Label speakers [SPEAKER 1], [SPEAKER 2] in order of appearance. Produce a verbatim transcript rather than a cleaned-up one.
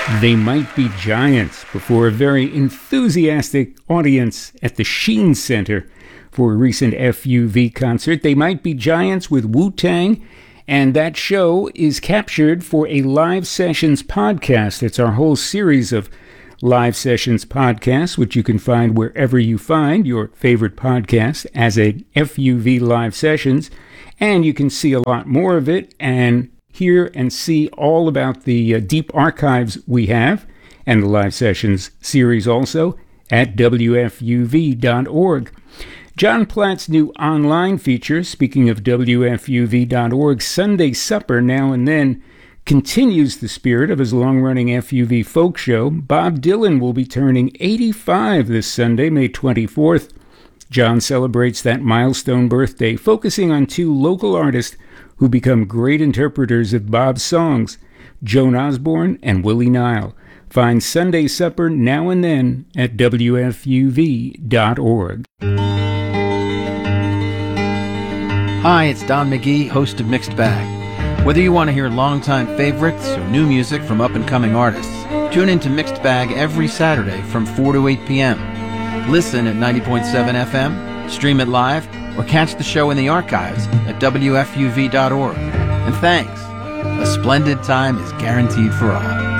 [SPEAKER 1] They Might Be Giants before a very enthusiastic audience at the Sheen Center for a recent F U V concert. They Might Be Giants with Wu-Tang, and that show is captured for a Live Sessions podcast. It's our whole series of Live Sessions podcasts, which you can find wherever you find your favorite podcast as a F U V Live Sessions, and you can see a lot more of it and hear and see all about the uh, deep archives we have, and the Live Sessions series also, at W F U V dot org. John Platt's new online feature, speaking of W F U V dot org, Sunday Supper Now and Then, continues the spirit of his long-running F U V folk show. Bob Dylan will be turning eighty-five this Sunday, May twenty-fourth. John celebrates that milestone birthday, focusing on two local artists who become great interpreters of Bob's songs, Joan Osborne and Willie Nile. Find Sunday Supper Now and Then at W F U V dot org.
[SPEAKER 2] Hi, it's Don McGee, host of Mixed Bag. Whether you want to hear longtime favorites or new music from up-and-coming artists, tune in to Mixed Bag every Saturday from four to eight p.m. Listen at ninety point seven F M, stream it live, or catch the show in the archives at W F U V dot org. And thanks. A splendid time is guaranteed for all.